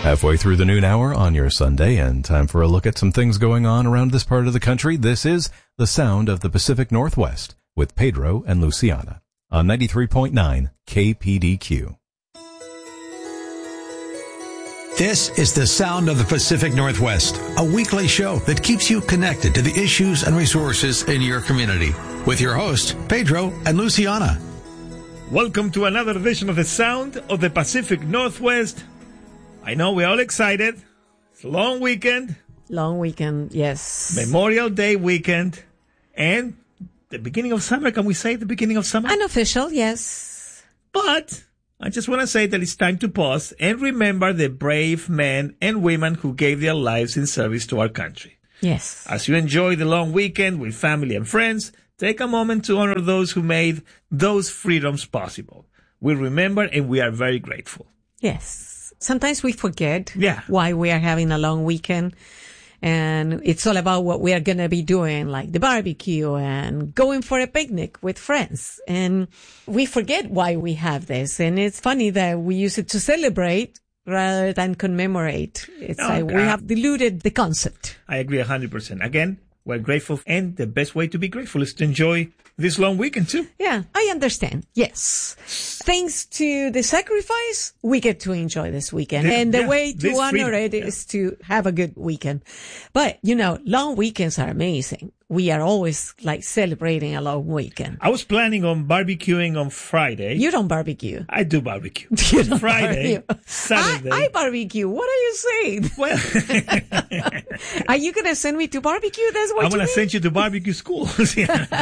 Halfway through the noon hour on your Sunday, and time for a look at some things going on around this part of the country. This is The Sound of the Pacific Northwest with Pedro and Luciana on 93.9 KPDQ. This is The Sound of the Pacific Northwest, a weekly show that keeps you connected to the issues and resources in your community. With your hosts, Pedro and Luciana. Welcome to another edition of The Sound of the Pacific Northwest. I know we're all excited. It's a long weekend. Long weekend, yes. Memorial Day weekend. And the beginning of summer. Can we say the beginning of summer? Unofficial, yes. But I just want to say that it's time to pause and remember the brave men and women who gave their lives in service to our country. Yes. As you enjoy the long weekend with family and friends, take a moment to honor those who made those freedoms possible. We remember and we are very grateful. Yes. Sometimes we forget why we are having a long weekend. And it's all about what we are going to be doing, like the barbecue and going for a picnic with friends. And we forget why we have this. And it's funny that we use it to celebrate rather than commemorate. It's like we have diluted the concept. I agree 100%. Again, we're grateful. And the best way to be grateful is to enjoy this long weekend too. Yeah, I understand. Yes. Thanks to the sacrifice, we get to enjoy this weekend. And the way to honor it is to have a good weekend. But, you know, long weekends are amazing. We are always like celebrating a long weekend. I was planning on barbecuing on Friday. You don't barbecue. I do barbecue. You don't Friday, barbecue. Saturday. I barbecue. What are you saying? Well, are you going to send me to barbecue? That's what I'm going to send you to barbecue school. What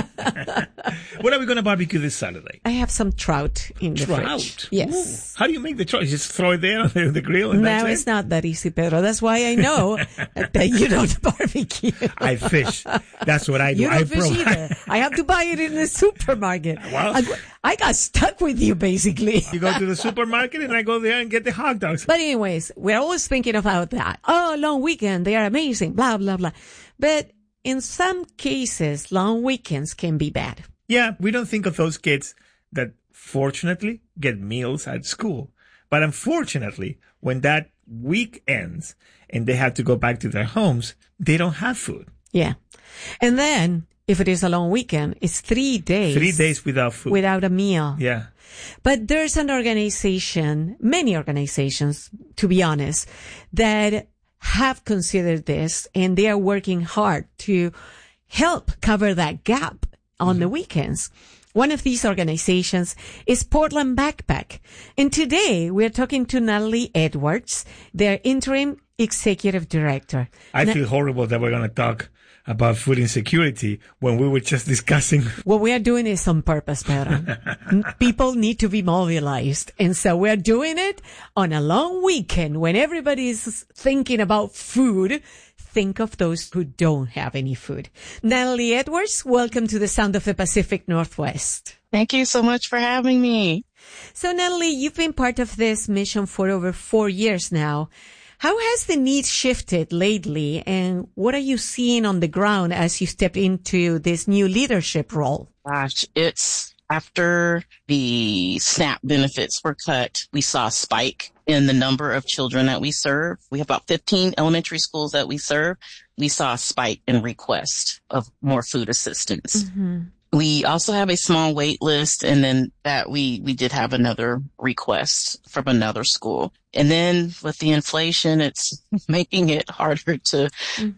are we going to barbecue this Saturday? I have some trout in the fridge. Yes. Ooh. How do you make the trout? You just throw it there on the grill? And no, it's not that easy, Pedro. That's why I know that you don't barbecue. I fish. That's what I do. You don't fish either. I have to buy it in the supermarket. Well, I got stuck with you, basically. You go to the supermarket and I go there and get the hot dogs. But anyways, we're always thinking about that. Oh, long weekend. They are amazing. Blah, blah, blah. But in some cases, long weekends can be bad. Yeah, we don't think of those kids that fortunately get meals at school. But unfortunately, when that week ends and they have to go back to their homes, they don't have food. Yeah. And then, if it is a long weekend, it's 3 days. 3 days without food. Without a meal. Yeah. But there's an organization, many organizations, to be honest, that have considered this, and they are working hard to help cover that gap on the weekends. One of these organizations is Portland Backpack. And today we're talking to Natalie Edwards, their interim executive director. I feel horrible that we're going to talk about food insecurity when we were just discussing. What we are doing is on purpose, Pedro. People need to be mobilized. And so we're doing it on a long weekend when everybody is thinking about food. Think of those who don't have any food. Natalie Edwards, welcome to the Sound of the Pacific Northwest. Thank you so much for having me. So, Natalie, you've been part of this mission for over 4 years now. How has the need shifted lately, and what are you seeing on the ground as you step into this new leadership role? Gosh, it's after the SNAP benefits were cut, we saw a spike in the number of children that we serve. We have about 15 elementary schools that we serve. We saw a spike in requests of more food assistance. Mm-hmm. We also have a small wait list, and then that we did have another request from another school. And then with the inflation, it's making it harder to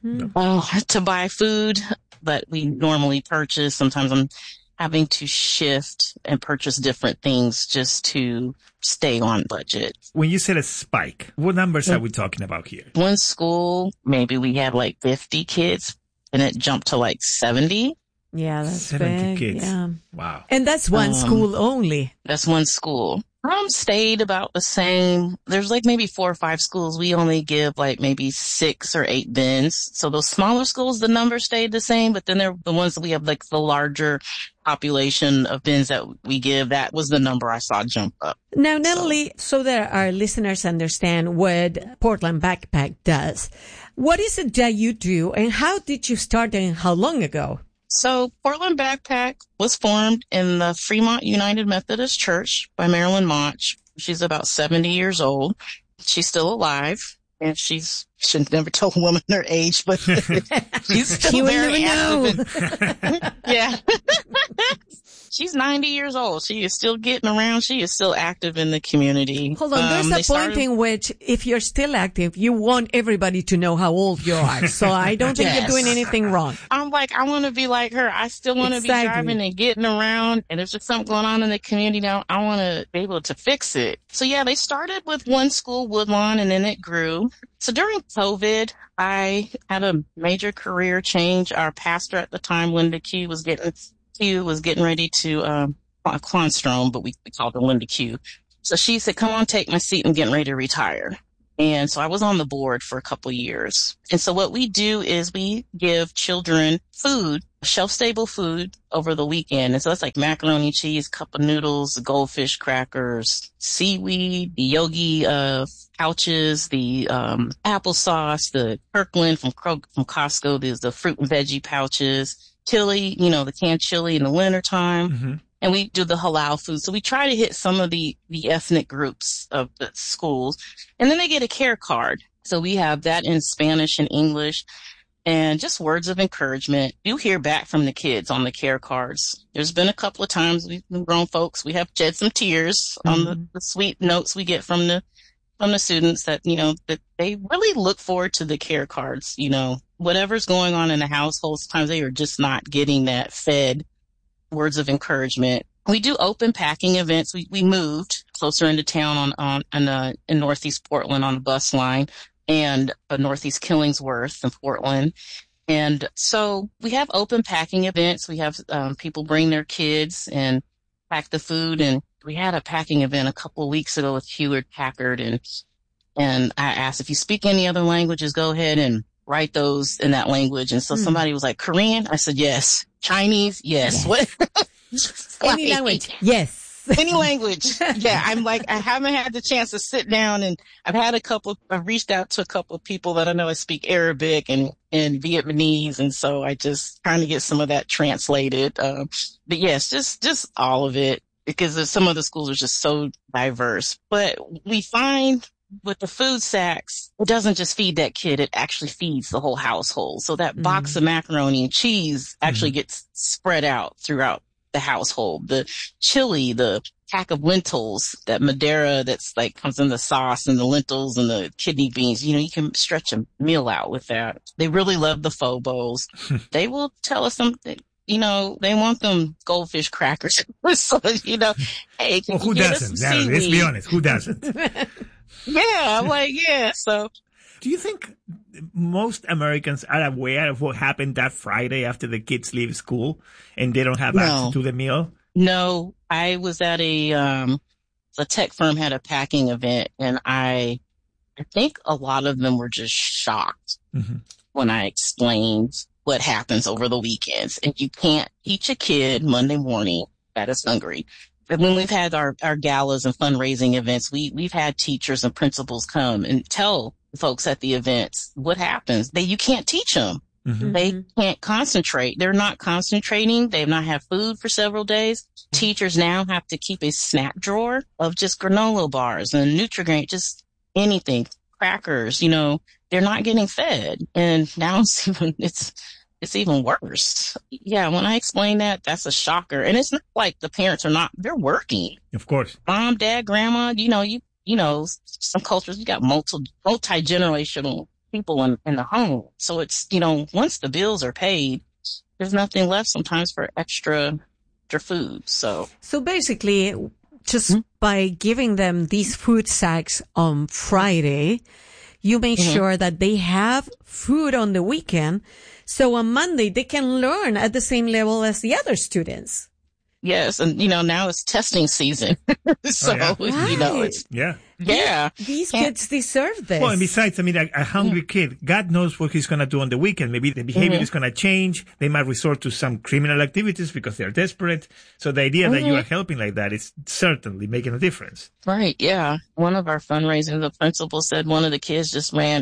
buy food that we normally purchase. Sometimes I'm having to shift and purchase different things just to stay on budget. When you said a spike, what numbers are we talking about here? One school, maybe we had like 50 kids, and it jumped to like 70. Yeah, that's 70 big. kids. Yeah. Wow. And that's one school only. That's one school. Stayed about the same. There's like maybe 4 or 5 schools. We only give like maybe 6 or 8 bins. So those smaller schools, the number stayed the same, but then they're the ones that we have like the larger population of bins that we give. That was the number I saw jump up. Now, Natalie, so that our listeners understand what Portland Backpack does, what is it that you do and how did you start and how long ago? So Portland Backpack was formed in the Fremont United Methodist Church by Marilyn Mott. She's about 70 years old. She's still alive. And shouldn't never tell a woman her age, but she's still She will very never active. Yeah. She's 90 years old. She is still getting around. She is still active in the community. Hold on. There's a point in which if you're still active, you want everybody to know how old you are. So I don't think you're doing anything wrong. I'm like, I want to be like her. I still want to be driving and getting around. And there's just something going on in the community now. I want to be able to fix it. So yeah, they started with one school, Woodlawn, and then it grew. So during COVID, I had a major career change. Our pastor at the time, Linda Q, was getting ready to Quanstrom, but we called her Linda Q. So she said, come on, take my seat. I'm getting ready to retire. And so I was on the board for a couple of years. And so what we do is we give children food, shelf-stable food over the weekend. And so that's like macaroni, cheese, cup of noodles, goldfish crackers, seaweed, the yogi pouches, the applesauce, the Kirkland from Costco, there's the fruit and veggie pouches, chili, the canned chili in the wintertime. Mm-hmm. And we do the halal food. So we try to hit some of the ethnic groups of the schools. And then they get a care card. So we have that in Spanish and English and just words of encouragement. You hear back from the kids on the care cards. There's been a couple of times we've been grown folks. We have shed some tears on the sweet notes we get from the students that, that they really look forward to the care cards. Whatever's going on in the household, sometimes they are just not getting that fed words of encouragement. We do open packing events. We moved closer into town in Northeast Portland on the bus line and Northeast Killingsworth in Portland. And so we have open packing events. We have people bring their kids and pack the food. And we had a packing event a couple of weeks ago with Hewlett Packard. And I asked, if you speak any other languages, go ahead and write those in that language. And so somebody was like, Korean? I said, yes. Chinese? Yes. What? Any language? Yes. Any language. Yeah. I'm like, I haven't had the chance to sit down, and I've reached out to a couple of people that I know I speak Arabic and Vietnamese. And so I just trying to get some of that translated. But yes, just all of it, because some of the schools are just so diverse. But we find with the food sacks, it doesn't just feed that kid, it actually feeds the whole household. So that box of macaroni and cheese actually gets spread out throughout the household. The chili, the pack of lentils, that Madeira that's like comes in the sauce, and the lentils and the kidney beans, you can stretch a meal out with that. They really love the pho bowls. They will tell us something. They want them goldfish crackers. So, hey, well, who doesn't? Now, let's be honest, who doesn't? Yeah, I'm like, yeah. So, do you think most Americans are aware of what happened that Friday after the kids leave school and they don't have access to the meal? No, I was at a tech firm had a packing event, and I think a lot of them were just shocked when I explained what happens over the weekends. And you can't teach a kid Monday morning that is hungry. When we've had our galas and fundraising events, we've had teachers and principals come and tell folks at the events what happens. You can't teach them. They can't concentrate. They're not concentrating. They've not had food for several days. Teachers now have to keep a snack drawer of just granola bars and Nutri-Grain, just anything, crackers. They're not getting fed, and now it's even worse. Yeah, when I explain that, that's a shocker. And it's not like the parents they're working. Of course. Mom, dad, grandma, some cultures, you got multi-generational people in the home. So it's, once the bills are paid, there's nothing left sometimes for extra food. So basically, just by giving them these food sacks on Friday, you make sure that they have food on the weekend. So on Monday, they can learn at the same level as the other students. Yes. And, now it's testing season. So, it's... Yeah. Yeah. These kids deserve this. Well, and besides, a hungry kid, God knows what he's going to do on the weekend. Maybe the behavior is going to change. They might resort to some criminal activities because they're desperate. So the idea that you are helping like that is certainly making a difference. Right. Yeah. One of our fundraisers, the principal said one of the kids just ran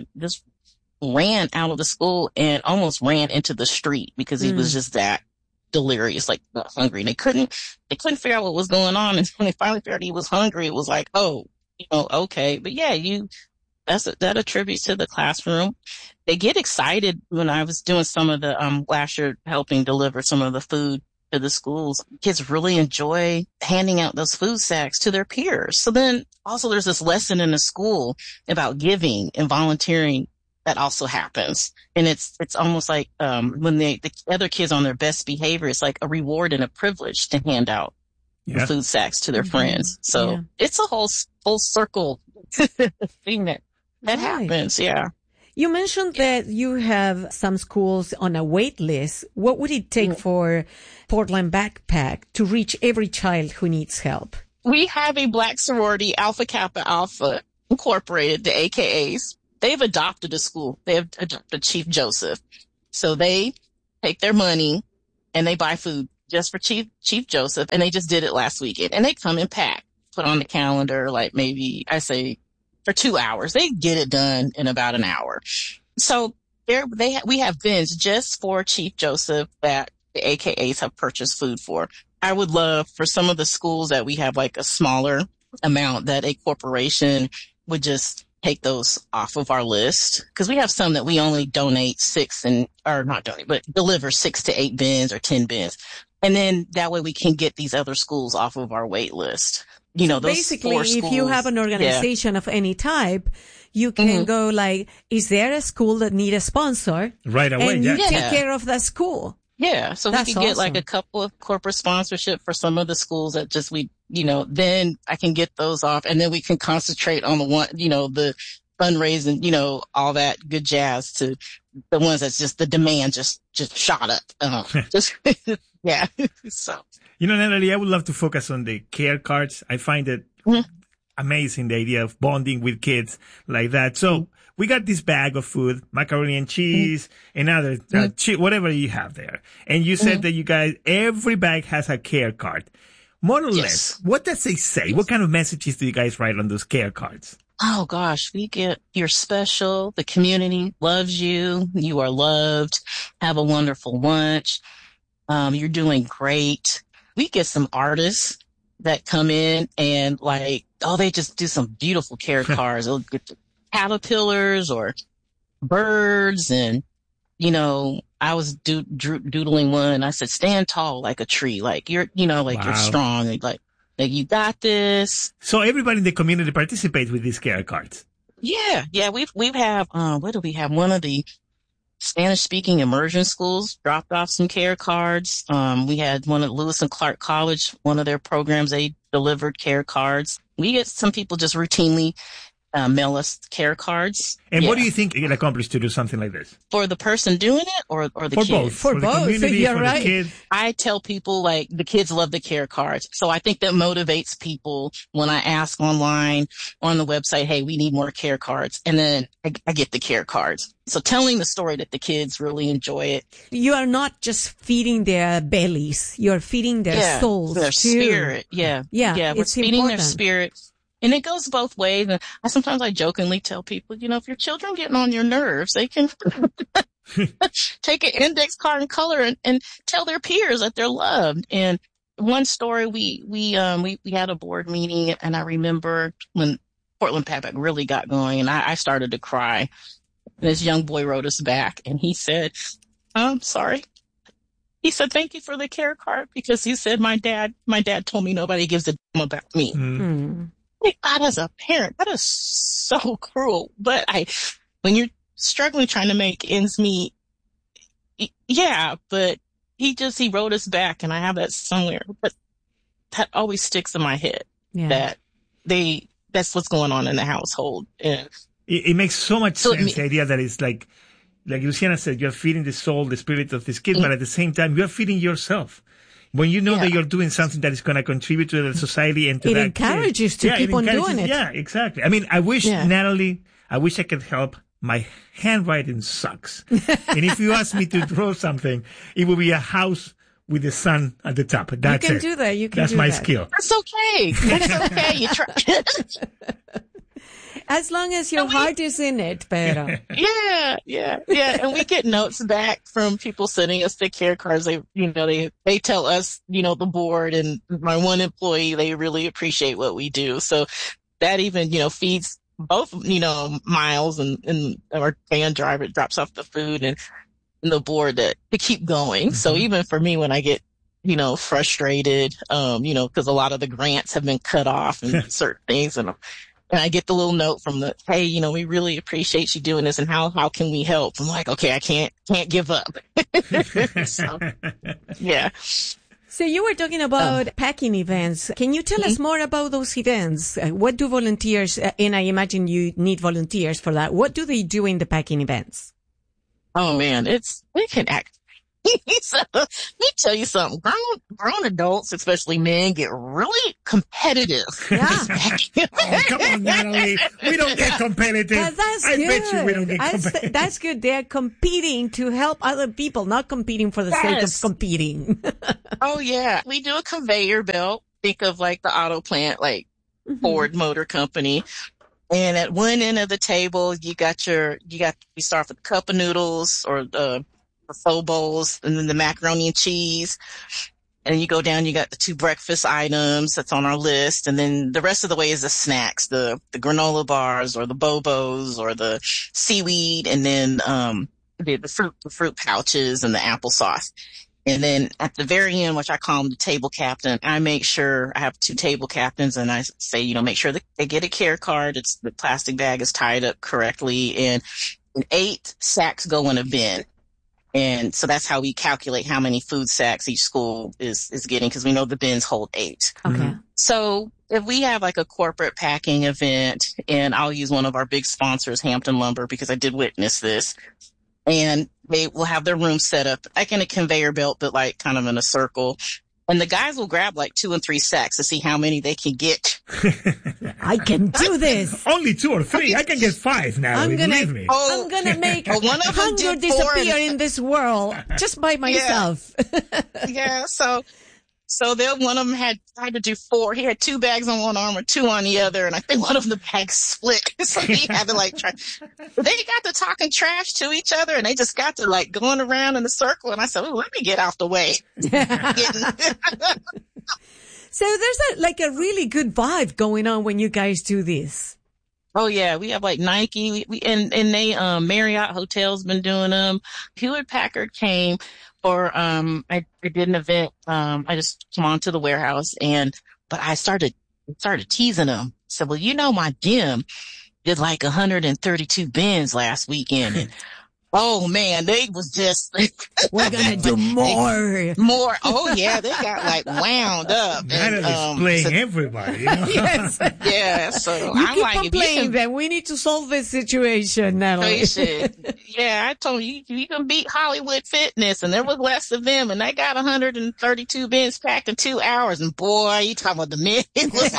out of the school and almost ran into the street because he was just that delirious, like hungry. And they couldn't figure out what was going on. And when they finally figured out he was hungry, it was like, oh, okay. But yeah, that attributes to the classroom. They get excited when I was doing some of the, last year helping deliver some of the food to the schools. Kids really enjoy handing out those food sacks to their peers. So then also there's this lesson in the school about giving and volunteering that also happens. And it's almost like, when the other kids on their best behavior, it's like a reward and a privilege to hand out the food sacks to their friends. So it's a whole full circle thing that happens. Yeah. You mentioned that you have some schools on a wait list. What would it take for Portland Backpack to reach every child who needs help? We have a Black sorority, Alpha Kappa Alpha Incorporated, the AKAs. They've adopted a school. They have adopted Chief Joseph. So they take their money and they buy food just for Chief Joseph. And they just did it last weekend. And they come and pack, put on the calendar, like maybe I say for 2 hours. They get it done in about an hour. So we have bins just for Chief Joseph that the AKAs have purchased food for. I would love for some of the schools that we have like a smaller amount that a corporation would just take those off of our list, because we have some that we only donate deliver 6 to 8 bins or 10 bins. And then that way we can get these other schools off of our wait list. You know, those basically, 4 schools, if you have an organization of any type, you can go like, is there a school that need a sponsor? Right away. And you take care of that school. Yeah. So we could get like a couple of corporate sponsorship for some of the schools that just then I can get those off, and then we can concentrate on the one, the fundraising, all that good jazz, to the ones that's just the demand just shot up. Yeah. So. Natalie, I would love to focus on the care cards. I find it amazing, the idea of bonding with kids like that. So we got this bag of food, macaroni and cheese, and other, whatever you have there. And you said that you guys, every bag has a care card. More or less, what does it say? What kind of messages do you guys write on those care cards? Oh gosh, we get, you're special. The community loves you. You are loved. Have a wonderful lunch. You're doing great. We get some artists that come in and they just do some beautiful care cards. They'll get the caterpillars or birds. And, I was doodling one, and I said, stand tall like a tree. Like you're, you're strong. Like you got this. So everybody in the community participates with these care cards. Yeah. Yeah. We have, what do we have? One of the Spanish speaking immersion schools dropped off some care cards. We had one at Lewis and Clark College, one of their programs, they delivered care cards. We get some people just routinely mail us care cards. And what do you think it accomplished to do something like this? For the person doing it or the kids? Both. For both. The community, You're for right. the kids. I tell people the kids love the care cards. So I think that motivates people when I ask online on the website, hey, we need more care cards. And then I get the care cards. So telling the story that the kids really enjoy it. You are not just feeding their bellies. You're feeding their souls. Their too. spirit. Yeah. Yeah. We're It's feeding important. their spirit. And it goes both ways. And sometimes I jokingly tell people, if your children getting on your nerves, they can take an index card and color and tell their peers that they're loved. And one story, we had a board meeting, and I remember when Portland Backpack really got going, and I started to cry. And this young boy wrote us back, and he said, I'm sorry. He said, thank you for the care card, because he said, my dad told me nobody gives a damn about me. God, as a parent, that is so cruel. But when you're struggling trying to make ends meet, but he wrote us back, and I have that somewhere, but that always sticks in my head that that's what's going on in the household. And it makes so much sense, the idea that it's like Luciana said, you're feeding the soul, the spirit of this kid, but at the same time, you're feeding yourself. When you know that you're doing something that is going to contribute to the society and to that encourages kid. to keep on doing it. Yeah, exactly. I mean, I wish, Natalie, I could help. My handwriting sucks. And if you ask me to draw something, it would be a house with the sun at the top. That's it. You can do that. You can That's do my that. skill. That's okay. That's okay. You try. As long as your heart is in it, Pedro. Yeah. And we get notes back from people sending us the care cards. They tell us, the board and my one employee, they really appreciate what we do. So that even, feeds both, Miles and our van driver drops off the food and the board to keep going. So even for me, when I get, frustrated, cause a lot of the grants have been cut off and certain things, and I get the little note from hey, we really appreciate you doing this, and how can we help? I'm like, okay, I can't give up. So, yeah. So you were talking about packing events. Can you tell us more about those events? What do volunteers, and I imagine you need volunteers for that. What do they do in the packing events? Oh man, they can act. So, let me tell you something. Grown adults, especially men, get really competitive. Yeah. Oh, come on, Natalie. We don't get competitive. But that's I good. bet you we don't get competitive. That's good. They're competing to help other people, not competing for the sake of competing. Oh yeah. We do a conveyor belt. Think of like the auto plant, like Ford Motor Company. And at one end of the table, we start with a cup of noodles or the pho bowls, and then the macaroni and cheese. And you go down, you got the 2 breakfast items that's on our list. And then the rest of the way is the snacks, the granola bars or the Bobos or the seaweed. And then, the fruit pouches and the applesauce. And then at the very end, which I call them the table captain, I make sure I have 2 table captains, and I say, make sure that they get a care card. The plastic bag is tied up correctly, and 8 sacks go in a bin. And so that's how we calculate how many food sacks each school is getting, because we know the bins hold 8. Okay. So if we have like a corporate packing event, and I'll use one of our big sponsors, Hampton Lumber, because I did witness this, and they will have their room set up like in a conveyor belt, but like kind of in a circle. And the guys will grab like 2 and 3 sacks to see how many they can get. I can do this. Only 2 or 3. I can get 5 now. Believe me. I'm gonna make one of them hunger disappear in this world just by myself. Yeah. So one of them had to do 4. He had 2 bags on one arm or 2 on the other, and I think one of the bags split. So he had to try. They got to talking trash to each other, and they just got to going around in a circle. And I said, let me get out the way. So there's a really good vibe going on when you guys do this. Oh yeah, we have Nike, and they Marriott Hotels been doing them. Hewlett Packard came for I did an event. I just came on to the warehouse, but I started teasing them. Said, well, my gym did 132 bins last weekend, and oh man, they was just we're gonna do more. Oh yeah, they got wound up. Natalie's playing everybody. Yes. Yeah. So you I'm keep like, on playing them. We need to solve this situation, Natalie. Yeah, I told you can beat Hollywood Fitness, and there was less of them, and they got 132 bins packed in 2 hours. And boy, you talking about the men? It was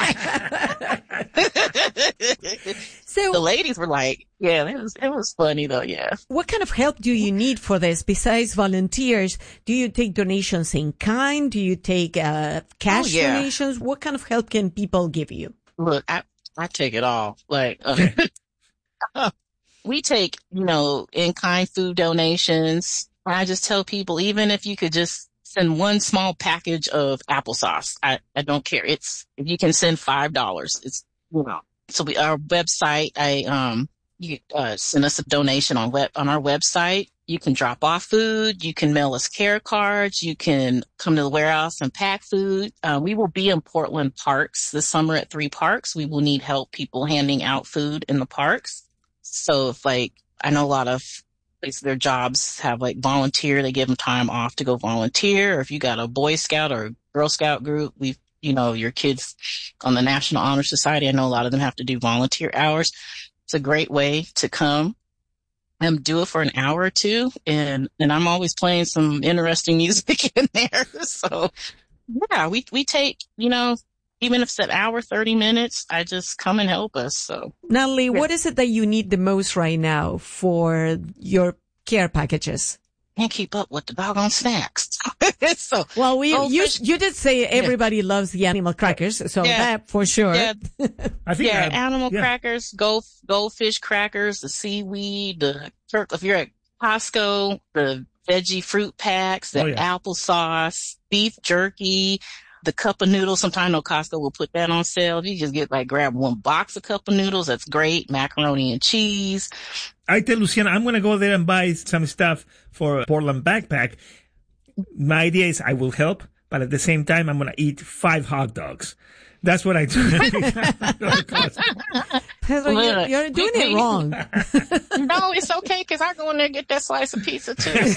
So the ladies were it was funny though. Yeah. What kind of help do you need for this besides volunteers? Do you take donations in kind? Do you take cash donations? What kind of help can people give you? Look, I take it all. We take, in-kind food donations. I just tell people, even if you could just send one small package of applesauce, I don't care. If you can send $5, it's, So our website, you send us a donation on our website. You can drop off food. You can mail us care cards. You can come to the warehouse and pack food. We will be in Portland Parks this summer at 3 parks. We will need help people handing out food in the parks. So if I know a lot of places, their jobs have volunteer, they give them time off to go volunteer. Or if you got a Boy Scout or Girl Scout group, your kids on the National Honor Society, I know a lot of them have to do volunteer hours. It's a great way to come and do it for an hour or 2. And I'm always playing some interesting music in there. So yeah, we take, even if it's an hour, 30 minutes, I just come and help us. So Natalie, what is it that you need the most right now for your care packages? Can't keep up with the doggone snacks. You did say everybody loves the animal crackers, so that for sure. Yeah, I think animal crackers, goldfish crackers, the seaweed, if you're at Costco, the veggie fruit packs, the applesauce, beef jerky, The cup of noodles, sometimes Costco will put that on sale. You just grab one box of cup of noodles. That's great. Macaroni and cheese. I tell Luciana, I'm going to go there and buy some stuff for Portland Backpack. My idea is I will help, but at the same time, I'm going to eat 5 hot dogs. That's what I do. Pedro, you're doing it wrong. No, it's okay, because I go in there and get that slice of pizza too.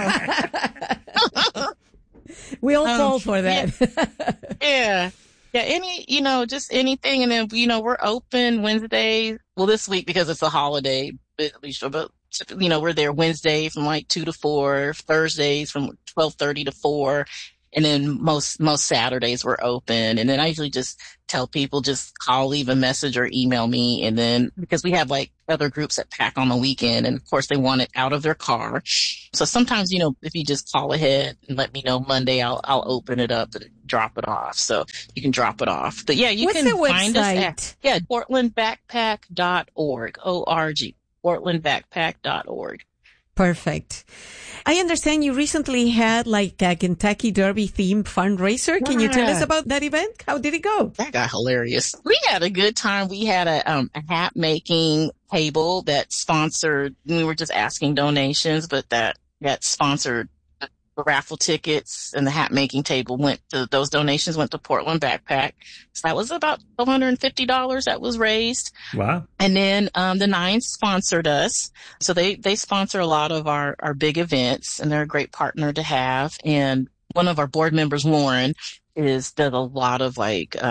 We all fall for that. Yeah. Yeah. Just anything. And then, we're open Wednesday. Well, this week because it's a holiday, but we're there Wednesday from 2 to 4, Thursdays from 12:30 to 4. And then most Saturdays we're open. And then I usually just tell people, just call, leave a message or email me. And then because we have other groups that pack on the weekend, and of course they want it out of their car. So sometimes, if you just call ahead and let me know Monday, I'll open it up and drop it off. So you can drop it off. But yeah, you can find us at portlandbackpack.org, O-R-G, portlandbackpack.org. Perfect. I understand you recently had a Kentucky Derby themed fundraiser. Can you tell us about that event? How did it go? That got hilarious. We had a good time. We had a hat making table that sponsored, we were just asking donations, but that sponsored the raffle tickets, and the hat making table those donations went to Portland Backpack. So that was about $150 that was raised. Wow. And then, the Nines sponsored us. So they sponsor a lot of our big events, and they're a great partner to have. And one of our board members, Lauren, does a lot of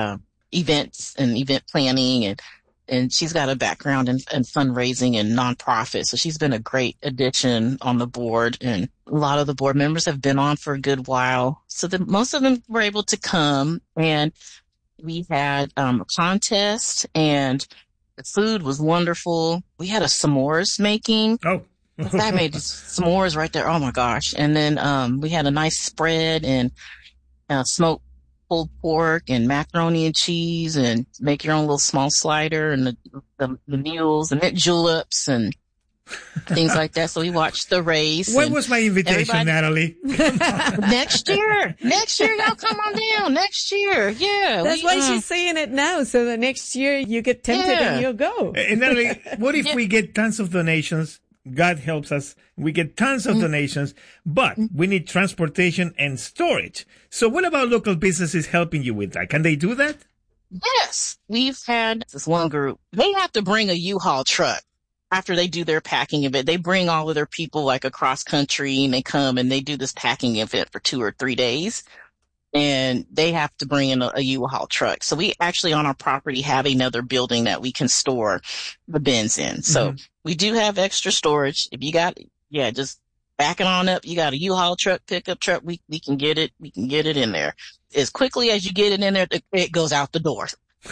events and event planning, and she's got a background in fundraising and nonprofit. So she's been a great addition on the board, and a lot of the board members have been on for a good while. So most of them were able to come, and we had a contest, and the food was wonderful. We had a s'mores making. Oh. I made s'mores right there. Oh my gosh. And then we had a nice spread and smoked pulled pork and macaroni and cheese, and make your own little small slider, and the mules, the mint juleps, and things like that. So we watched the race. What was my invitation, Natalie? Next year, y'all come on down. Next year, yeah. That's why she's saying it now, so the next year you get tempted and you'll go. And Natalie, what if we get tons of donations? God helps us. We get tons of donations, but we need transportation and storage. So what about local businesses helping you with that? Can they do that? Yes. We've had this one group. They have to bring a U-Haul truck after they do their packing event. They bring all of their people across country, and they come and they do this packing event for 2 or 3 days. And they have to bring in a U-Haul truck. So we actually on our property have another building that we can store the bins in. So we do have extra storage. If you got, just back it on up. You got a U-Haul truck, pickup truck. We can get it. We can get it in there as quickly as you get it in there. It goes out the door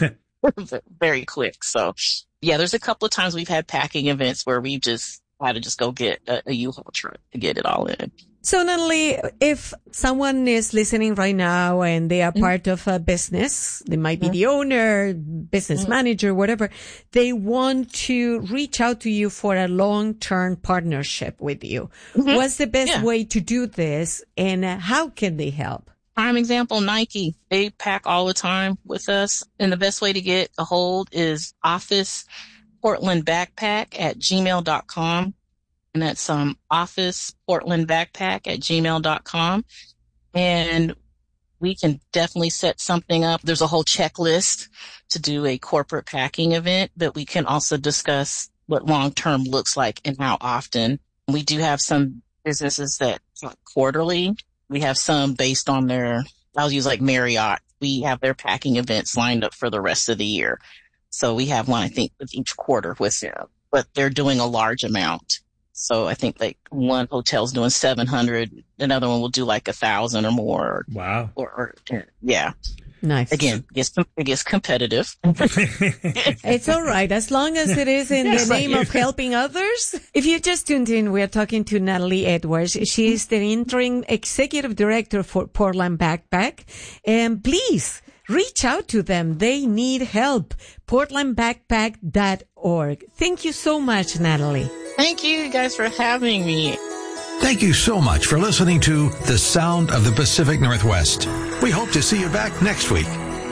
very quick. So yeah, there's a couple of times we've had packing events where we just had to just go get a U-Haul truck to get it all in. So Natalie, if someone is listening right now and they are part of a business, they might be the owner, business manager, whatever, they want to reach out to you for a long-term partnership with you. What's the best way to do this, and how can they help? Prime example, Nike. They pack all the time with us, and the best way to get a hold is officeportlandbackpack@gmail.com. And that's officeportlandbackpack@gmail.com. And we can definitely set something up. There's a whole checklist to do a corporate packing event, but we can also discuss what long-term looks like and how often. We do have some businesses that quarterly. We have some based on I'll use Marriott. We have their packing events lined up for the rest of the year. So we have one, I think, with each quarter with them, but they're doing a large amount. So I think one hotel's doing 700, another one will do 1,000 or more. Wow. Or yeah. Nice. Again, it gets competitive. It's all right, as long as it is in the name of helping others. If you just tuned in, we are talking to Natalie Edwards. She is the interim executive director for Portland Backpack. And please reach out to them. They need help. portlandbackpack.org. Thank you so much, Natalie. Thank you guys for having me. Thank you so much for listening to The Sound of the Pacific Northwest. We hope to see you back next week.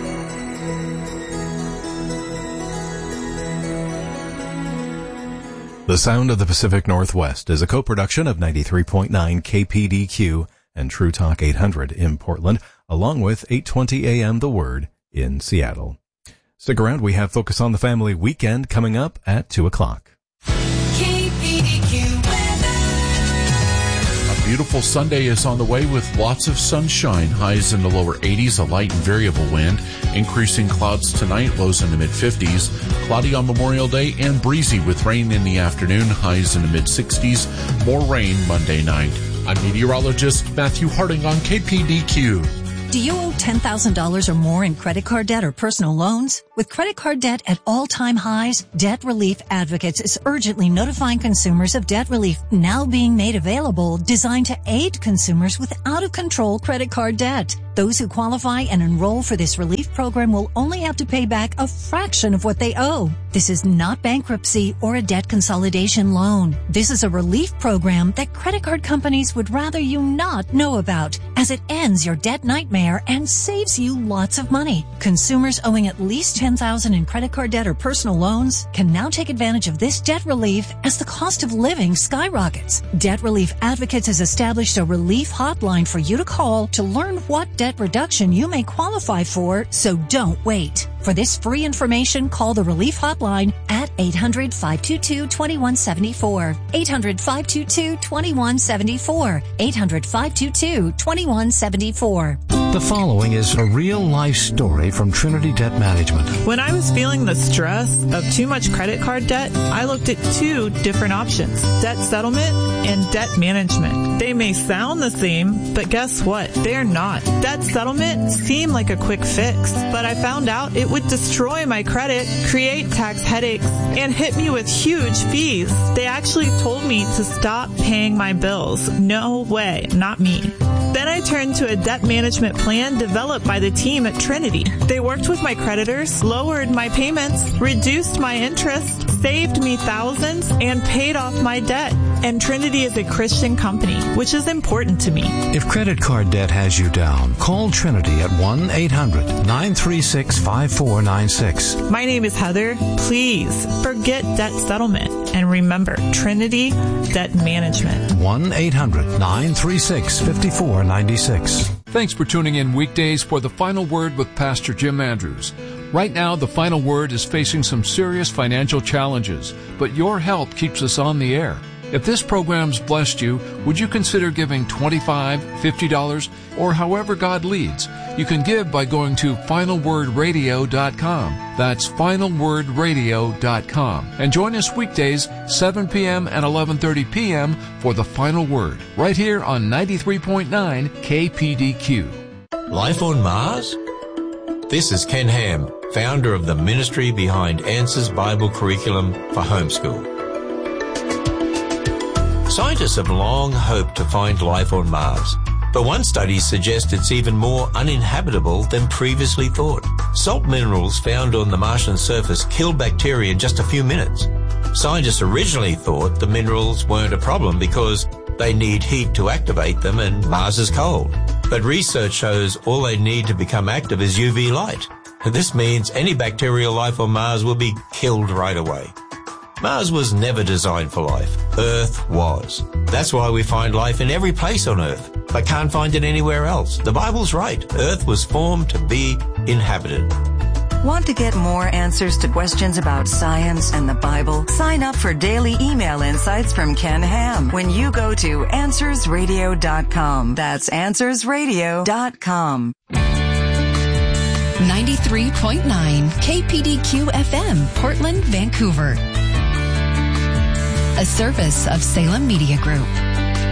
The Sound of the Pacific Northwest is a co-production of 93.9 KPDQ and True Talk 800 in Portland, along with 820 AM The Word in Seattle. Stick around. We have Focus on the Family Weekend coming up at 2 o'clock. Beautiful Sunday is on the way with lots of sunshine, highs in the lower 80s, a light and variable wind, increasing clouds tonight, lows in the mid-50s, cloudy on Memorial Day and breezy with rain in the afternoon, highs in the mid-60s, more rain Monday night. I'm meteorologist Matthew Harding on KPDQ. Do you owe $10,000 or more in credit card debt or personal loans? With credit card debt at all-time highs, Debt Relief Advocates is urgently notifying consumers of debt relief now being made available, designed to aid consumers with out-of-control credit card debt. Those who qualify and enroll for this relief program will only have to pay back a fraction of what they owe. This is not bankruptcy or a debt consolidation loan. This is a relief program that credit card companies would rather you not know about, as it ends your debt nightmare and saves you lots of money. Consumers owing at least $10,000 in credit card debt or personal loans can now take advantage of this debt relief as the cost of living skyrockets. Debt Relief Advocates has established a relief hotline for you to call to learn what debt reduction you may qualify for, so don't wait. For this free information, call the Relief Hotline at 800-522-2174. 800-522-2174. 800-522-2174. The following is a real-life story from Trinity Debt Management. When I was feeling the stress of too much credit card debt, I looked at two different options: debt settlement and debt management. They may sound the same, but guess what? They're not. Debt settlement seemed like a quick fix, but I found out it would destroy my credit, create tax headaches, and hit me with huge fees. They actually told me to stop paying my bills. No way, not me. Then I turned to a debt management plan developed by the team at Trinity. They worked with my creditors, lowered my payments, reduced my interest, saved me thousands, and paid off my debt. And Trinity is a Christian company, which is important to me. If credit card debt has you down, call Trinity at 1-800-936-5496. My name is Heather. Please forget debt settlement and remember Trinity Debt Management. 1-800-936-5496. Thanks for tuning in weekdays for The Final Word with Pastor Jim Andrews. Right now, The Final Word is facing some serious financial challenges, but your help keeps us on the air. If this program's blessed you, would you consider giving $25, $50, or however God leads? You can give by going to finalwordradio.com. That's finalwordradio.com. And join us weekdays, 7 p.m. and 11:30 p.m. for The Final Word, right here on 93.9 KPDQ. Life on Mars? This is Ken Ham, founder of the ministry behind Answers Bible Curriculum for Homeschool. Scientists have long hoped to find life on Mars, but one study suggests it's even more uninhabitable than previously thought. Salt minerals found on the Martian surface kill bacteria in just a few minutes. Scientists originally thought the minerals weren't a problem because they need heat to activate them and Mars is cold. But research shows all they need to become active is UV light. This means any bacterial life on Mars will be killed right away. Mars was never designed for life. Earth was. That's why we find life in every place on Earth, but can't find it anywhere else. The Bible's right. Earth was formed to be inhabited. Want to get more answers to questions about science and the Bible? Sign up for daily email insights from Ken Ham when you go to AnswersRadio.com. That's AnswersRadio.com. 93.9 KPDQ FM, Portland, Vancouver. A service of Salem Media Group.